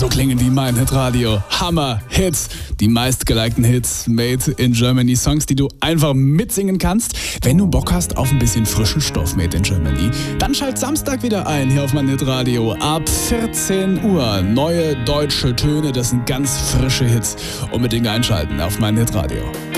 So klingen die Mein Hit Radio. Hammer Hits. Die meistgelikten Hits made in Germany. Songs, die du einfach mitsingen kannst. Wenn du Bock hast auf ein bisschen frischen Stoff made in Germany, dann schalt Samstag wieder ein hier auf Mein Hit Radio. Ab 14 Uhr. Neue deutsche Töne, das sind ganz frische Hits. Unbedingt einschalten auf Mein Hit Radio.